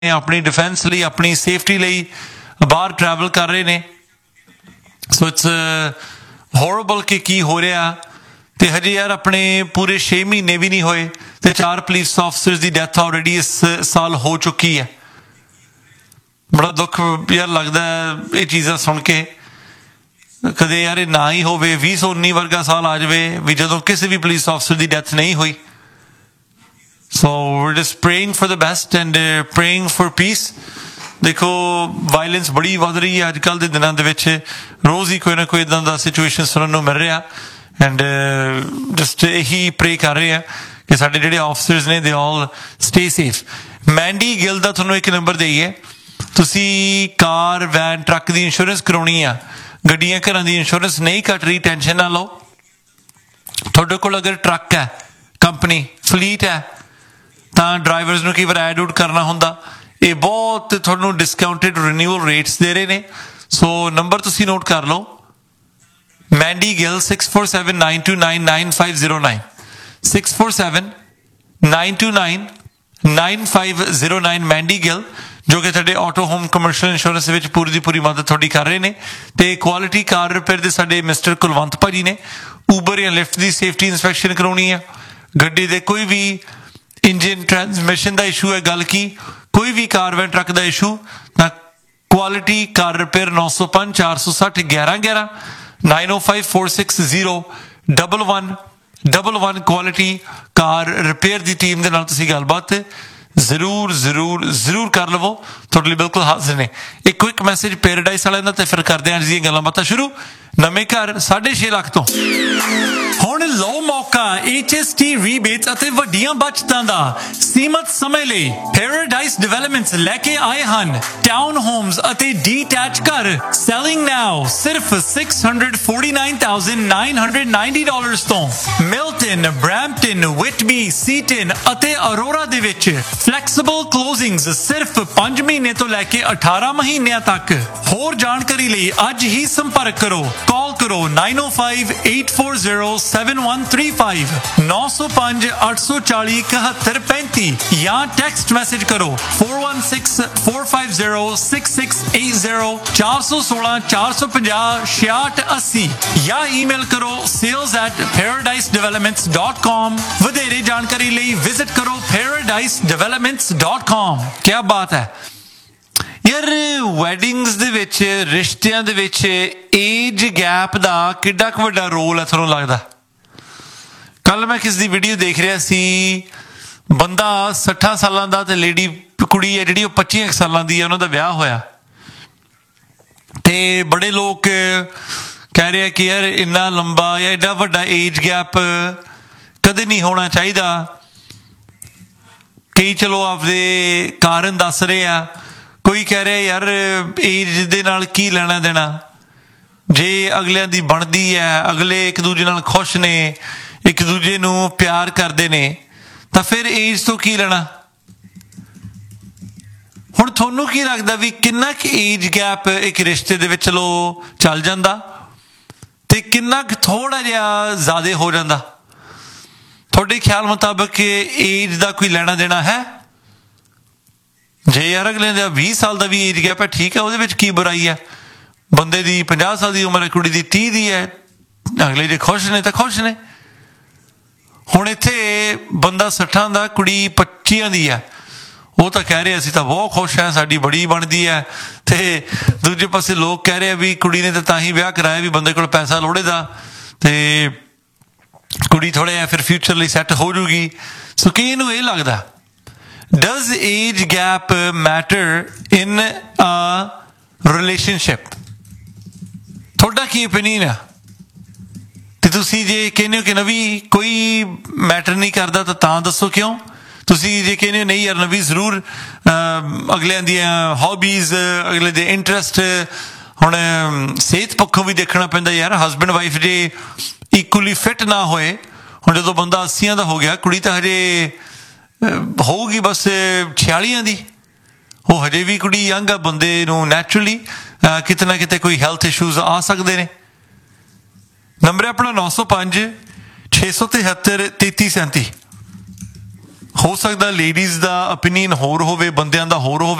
अपनी डिफेंस ਲਈ अपनी सेफ्टी ਲਈ ਬਾਹਰ ट्रैवल कर रहे ने। सो इट्स हॉरेबल कि की हो रहा तो हजे यार अपने पूरे 6 महीने भी नहीं होए तो 4 पुलिस ऑफिसर्स की डेथ ऑलरेडी इस साल हो चुकी है। बड़ा दुख यार लगता है ये चीज़ां सुन के, कदे यार ना ही हो 2019 वर्गा साल आ जाए भी जो किसी भी पुलिस ऑफिसर की डेथ नहीं हुई। सो we're just praying for the best and praying for peace। देखो वायलेंस बड़ी वध रही है अजकल के दिनों के, रोज़ ही कोई ना कोई इदां दा सिचुएशन सुनने को मिल रहा एंड जस्ट यही प्रे कर रहे हैं कि साडे जिहड़े ऑफिसर्स ने they all stay safe. Mandy Gill दा तुहानूं एक नंबर देईए, तुसी कार वैन ट्रक की इंश्योरेंस कराउणी आ, गड्डियां घरां दी इंश्योरेंस नहीं कट रही, टेंशन ना लो। तुहाडे कोल अगर ट्रक है, कंपनी फ्लीट है, तो ड्राइवर्स नूं कई बार एड आउट करना हुंदा, ये बहुत तुहानूं डिस्काउंटेड रिन्यूअल रेट्स दे रहे हैं। सो नंबर तुसीं नोट कर लो, मैंडी गिल 6479299509 6479299509 मैंडी गिल, जो कि तुहाडे auto home commercial insurance which पूरी दी पूरी मदद तुहाडी कर रहे हैं। तो क्वालिटी कार रिपेयर दे साडे मिस्टर कुलवंत भाजी ने ऊबर या लिफ्ट की सेफ्टी इंस्पैक्शन कराउणी है, गड्डी दे कोई भी इंजन ट्रांसमिशन का इशू है, गल की कोई भी कार वैन ट्रक का इशू ना, quality car repair 905 460 1111 9054601111 quality car repair की टीम के नाल तुसीं गलबात जरूर जरूर जरूर कर लवो, तुहाडे लई बिल्कुल हाजिर ने। एक क्विक मैसेज पैराडाइज वालिਆਂ ਦਾ ਤੇ ਫਿਰ ਕਰਦੇ ਆਂ ਜੀ ਗੱਲਾਂ ਬਾਤਾਂ ਸ਼ੁਰੂ। नवे घर 6.5 लाख तो हुण लो मौका HST रीबेट ਅਤੇ ਵੱਡੀਆਂ ਬਚਤਾਂ ਦਾ ਸੀਮਤ ਸਮੇਂ ਲਈ। ਪੈਰਾਡਾਈਜ਼ ਡਿਵੈਲਪਮੈਂਟਸ ਲੈ ਕੇ ਆਏ ਹਨ ਟਾਊਨ ਹੋਮਸ ਅਤੇ ਡੀਟੈਚ ਘਰ ਸੈਲਿੰਗ ਨਾਓ ਸਿਰਫ $649,990 ਤੋਂ। ਮਿਲਟਨ, ਬ੍ਰੈਂਪਟਨ, ਵਿਟਬੀ, ਸੀਟਨ ਅਤੇ ਅਰੋਰਾ ਦੇ ਵਿੱਚ ਫਲੈਕਸੀਬਲ ਕਲੋਜ਼ਿੰਗਸ ਸਿਰਫ 5 ਮਹੀਨੇ ਤੋਂ ਲੈ ਕੇ 18 ਮਹੀਨਿਆਂ ਤੱਕ। ਹੋਰ ਜਾਣਕਾਰੀ ਲਈ ਅੱਜ ਹੀ ਸੰਪਰਕ ਕਰੋ, कॉल करो 9058407135 905 840 7135 या टेक्स्ट मैसेज करो 4164506680 416 450 6680 या ईमेल करो sales@paradisedevelopments.com। ਵਧੇਰੇ ਜਾਣਕਾਰੀ ਲਈ विजिट करो paradisedevelopments.com। क्या बात है यार, वैडिंग्स दे विच रिश्तियां दे विच एज गैप दा किड्डा क वड्डा रोल है तुहानूं लगदा? कल मैं किस दी वीडियो देख रहा सी, बंदा 60 सालां दा ते लेडी कुड़ी है जिहड़ी 25 सालां दी है, उन्हां दा विआह होया ते बड़े लोग कह रहे हैं कि यार इन्ना लंबा या एडा वड्डा एज गैप कदे नहीं होना चाहिदा। कई चलो आपदे कारण दस रहे आ, कोई कह रहा यार एज दे नाल की लेना देना, जे अगलियां दी बनदी है, अगले एक दूजे नाल खुश ने, एक दूजे नूं प्यार करते ने, तो फिर एज तो की लेना। हुण तुहानूं की लगदा भी किन्ना क एज गैप एक रिश्ते दे विच चलो चल जांदा ते किन्ना क थोड़ा जिहा ज़्यादा हो जांदा? तुहाडे ख्याल मुताबिक एज दा कोई लेना देना है? जे यार अगले 20 साल का भी एज गैप है, ठीक है, वो की बुराई है? बंदे की 50 साल की उम्र है, कुड़ी की 30 की है, अगले जे खुश ने तो खुश ने। हुण इत्थे बंदा 60 का, कुड़ी 25 की है, वो तो कह रहे असीं तां बहुत खुश हैं, साडी बड़ी बनती है, तो दूजे पासे लोग कह रहे भी कुड़ी ने तो ही विआह कराया भी बंदे कोल पैसा लोड़े दा, ते कुड़ी थोड़े जिहा फिर फ्यूचर लिए सैट हो जूगी। सो कि इहनूं इह लगदा, does age gap matter in a relationship? थोड़ा की ओपीनियन है? तो तुसी जे कहने हो कि नवी कोई मैटर नहीं करता तो दसो क्यों? तुसी जे कहने हो नहीं यार नवी जरूर अगलियां दियां हॉबीज, अगले दे इंटरस्ट, हुण सेहत पक्षों भी देखना पैंदा यार। हसबैंड वाइफ जे इक्वली फिट ना होए, हुण जो बंदा 80 का हो गया, कुड़ी तो हजे होगी बस 46 की, वो हजे भी कुड़ी यंग आ, बंदे नूं नैचुरली किते ना किते कोई हैल्थ इशूज आ सकते हैं। नंबर है अपना 905 673 3337 ਹੋ ਸਕਦਾ ਲੇਡੀਜ਼ ਦਾ ਓਪੀਨੀਅਨ ਹੋਰ ਹੋਵੇ, ਬੰਦਿਆਂ ਦਾ ਹੋਰ ਹੋਵੇ।